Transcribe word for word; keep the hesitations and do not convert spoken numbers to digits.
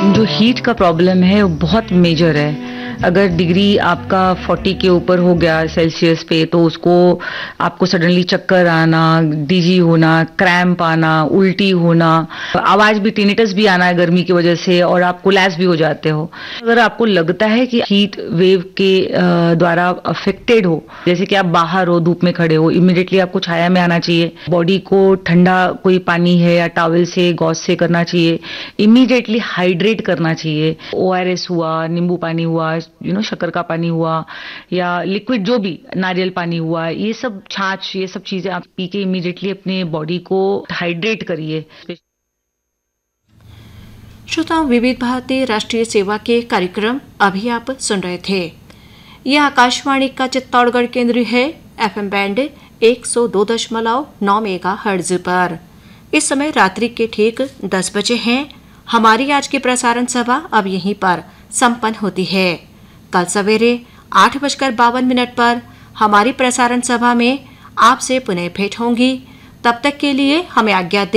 जो हीट का प्रॉब्लम है वो बहुत मेजर है। अगर डिग्री आपका चालीस के ऊपर हो गया सेल्सियस पे, तो उसको आपको सडनली चक्कर आना, डिजी होना, क्रैम्प आना, उल्टी होना, आवाज भी, टिनिटस भी आना है गर्मी की वजह से, और आप कोलैप्स भी हो जाते हो। अगर आपको लगता है कि हीट वेव के द्वारा अफेक्टेड हो, जैसे कि आप बाहर हो, धूप में खड़े हो, इमीडिएटली आपको छाया में आना चाहिए। बॉडी को ठंडा कोई पानी है या टॉवल से, गॉज से करना चाहिए। इमीडिएटली हाइड्रेट करना चाहिए। ओआरएस हुआ, नींबू पानी हुआ, यू नो शक्कर का पानी हुआ, या लिक्विड जो भी, नारियल पानी हुआ, ये सब, छाछ, ये सब चीजें आप पी के इमीडिएटली अपने बॉडी को हाइड्रेट करिए। श्रोताओं, विविध भारती राष्ट्रीय सेवा के कार्यक्रम अभी आप सुन रहे थे। यह आकाशवाणी का चित्तौड़गढ़ केंद्र है, एफएम बैंड एक सौ दो दशमलव नौ मेगा हर्ट्ज पर। इस समय रात्रि के ठीक दस बजे हैं। हमारी आज की प्रसारण सभा अब यहीं पर संपन्न होती है। कल सवेरे आठ बजकर बावन मिनट पर हमारी प्रसारण सभा में आपसे पुनः भेंट होंगी। तब तक के लिए हमें आज्ञा दें।